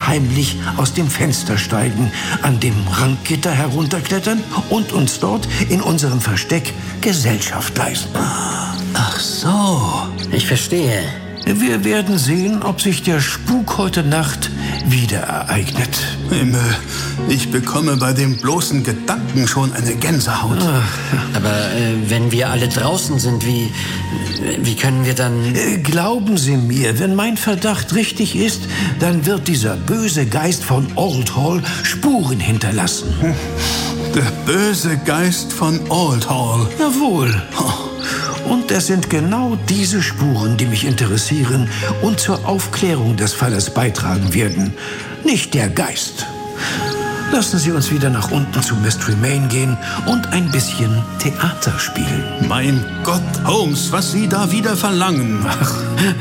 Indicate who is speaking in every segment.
Speaker 1: heimlich aus dem Fenster steigen, an dem Ranggitter herunterklettern und uns dort in unserem Versteck Gesellschaft leisten.
Speaker 2: Ach so, ich verstehe.
Speaker 1: Wir werden sehen, ob sich der Spuk heute Nacht wieder ereignet.
Speaker 3: Himmel, ich bekomme bei dem bloßen Gedanken schon eine Gänsehaut.
Speaker 2: Aber wenn wir alle draußen sind, wie können wir dann...
Speaker 1: Glauben Sie mir, wenn mein Verdacht richtig ist, dann wird dieser böse Geist von Old Hall Spuren hinterlassen.
Speaker 3: Der böse Geist von Old Hall.
Speaker 1: Jawohl. Und es sind genau diese Spuren, die mich interessieren und zur Aufklärung des Falles beitragen werden. Nicht der Geist. Lassen Sie uns wieder nach unten zu Mystery Main gehen und ein bisschen Theater spielen.
Speaker 3: Mein Gott, Holmes, was Sie da wieder verlangen.
Speaker 1: Ach,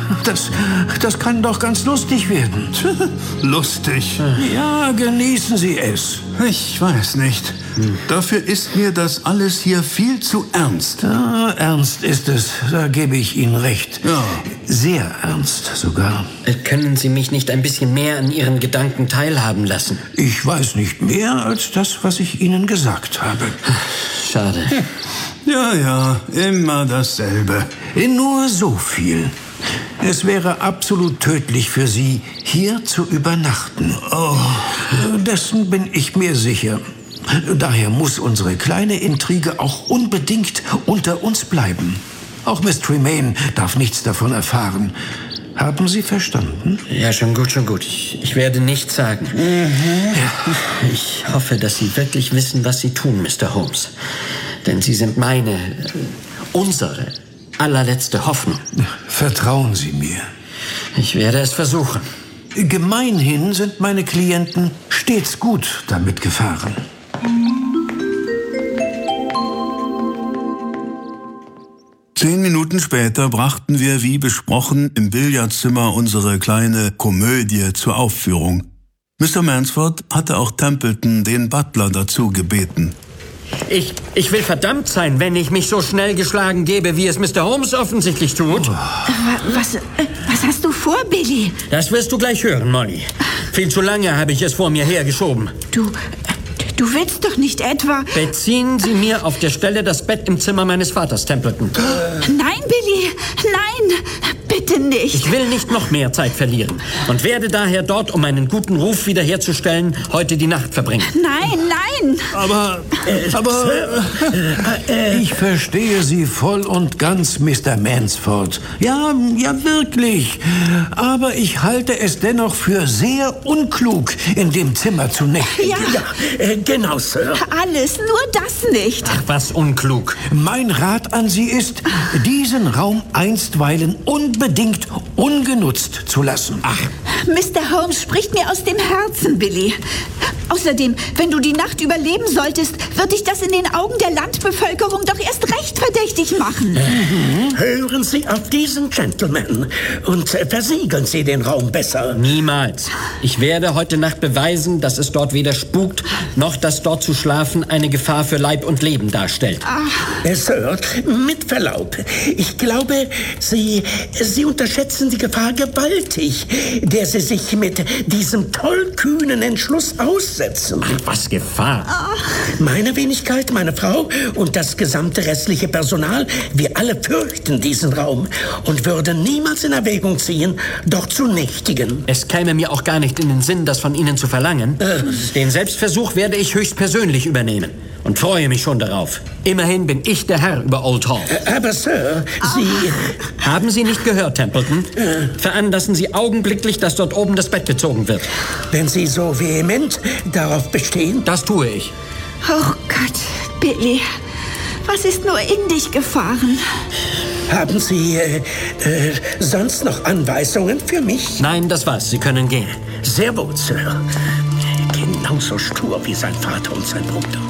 Speaker 1: das kann doch ganz lustig werden.
Speaker 3: Lustig?
Speaker 1: Ja, genießen Sie es.
Speaker 3: Ich weiß nicht. Dafür ist mir das alles hier viel zu ernst.
Speaker 1: Ja, ernst ist es, da gebe ich Ihnen recht.
Speaker 3: Ja.
Speaker 1: Sehr ernst sogar.
Speaker 2: Können Sie mich nicht ein bisschen mehr an Ihren Gedanken teilhaben lassen?
Speaker 1: Ich weiß nicht mehr als das, was ich Ihnen gesagt habe.
Speaker 2: Schade.
Speaker 3: Ja, immer dasselbe.
Speaker 1: Nur so viel. Es wäre absolut tödlich für Sie, hier zu übernachten. Dessen bin ich mir sicher. Daher muss unsere kleine Intrige auch unbedingt unter uns bleiben. Auch Mystery Main darf nichts davon erfahren. Haben Sie verstanden?
Speaker 2: Ja, schon gut. Ich werde nichts sagen. Ich hoffe, dass Sie wirklich wissen, was Sie tun, Mr. Holmes. Denn Sie sind unsere allerletzte Hoffnung.
Speaker 1: Vertrauen Sie mir.
Speaker 2: Ich werde es versuchen.
Speaker 1: Gemeinhin sind meine Klienten stets gut damit gefahren.
Speaker 3: 10 Minuten später brachten wir, wie besprochen, im Billardzimmer unsere kleine Komödie zur Aufführung. Mr. Mansford hatte auch Templeton, den Butler, dazu gebeten.
Speaker 2: Ich will verdammt sein, wenn ich mich so schnell geschlagen gebe, wie es Mr. Holmes offensichtlich tut.
Speaker 4: Was hast du vor, Billy?
Speaker 2: Das wirst du gleich hören, Molly. Viel zu lange habe ich es vor mir hergeschoben.
Speaker 4: Du willst doch nicht etwa...
Speaker 2: Beziehen Sie mir auf der Stelle das Bett im Zimmer meines Vaters, Templeton.
Speaker 4: Nein, Billy, nein, bitte nicht.
Speaker 2: Ich will nicht noch mehr Zeit verlieren und werde daher dort, um einen guten Ruf wiederherzustellen, heute die Nacht verbringen.
Speaker 4: Nein.
Speaker 3: Aber
Speaker 1: Ich verstehe Sie voll und ganz, Mr. Mansford. Ja, wirklich. Aber ich halte es dennoch für sehr unklug, in dem Zimmer zu nächtigen.
Speaker 5: Genau, Sir.
Speaker 4: Alles, nur das nicht.
Speaker 2: Ach, was unklug.
Speaker 1: Mein Rat an Sie ist, diesen Raum einstweilen unbedingt ungenutzt zu lassen.
Speaker 4: Mr. Holmes spricht mir aus dem Herzen, Billy. Außerdem, wenn du die Nacht überleben solltest, wird dich das in den Augen der Landbevölkerung doch erst recht verdächtig machen.
Speaker 5: Hören Sie auf diesen Gentleman und versiegeln Sie den Raum besser.
Speaker 2: Niemals. Ich werde heute Nacht beweisen, dass es dort weder spukt, noch dass dort zu schlafen eine Gefahr für Leib und Leben darstellt.
Speaker 5: Sir, mit Verlaub, ich glaube, Sie unterschätzen die Gefahr gewaltig, der Sie sich mit diesem tollkühnen Entschluss aussetzen.
Speaker 2: Ach, was Gefahr.
Speaker 5: Meine Wenigkeit, meine Frau und das gesamte restliche Personal, wir alle fürchten diesen Raum und würden niemals in Erwägung ziehen, dort zu nächtigen.
Speaker 2: Es käme mir auch gar nicht in den Sinn, das von Ihnen zu verlangen. Den Selbstversuch werde ich höchstpersönlich übernehmen und freue mich schon darauf. Immerhin bin ich der Herr über Old Hall.
Speaker 5: Aber Sir, Sie...
Speaker 2: Haben Sie nicht gehört, Templeton? Veranlassen Sie augenblicklich, dass dort oben das Bett bezogen wird.
Speaker 5: Wenn Sie so vehement darauf bestehen...
Speaker 2: Das tue ich.
Speaker 4: Oh Gott, Billy, was ist nur in dich gefahren?
Speaker 5: Haben Sie sonst noch Anweisungen für mich?
Speaker 2: Nein, das war's. Sie können gehen.
Speaker 5: Sehr wohl, Sir. Genauso stur wie sein Vater und sein Bruder.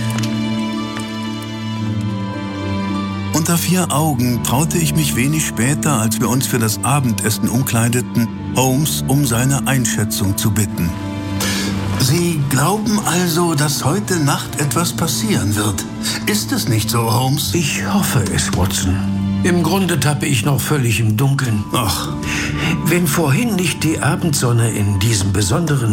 Speaker 3: Unter 4 Augen traute ich mich wenig später, als wir uns für das Abendessen umkleideten, Holmes um seine Einschätzung zu bitten. Sie glauben also, dass heute Nacht etwas passieren wird. Ist es nicht so, Holmes?
Speaker 1: Ich hoffe es, Watson. Im Grunde tappe ich noch völlig im Dunkeln.
Speaker 3: Ach.
Speaker 1: Wenn vorhin nicht die Abendsonne in diesem besonderen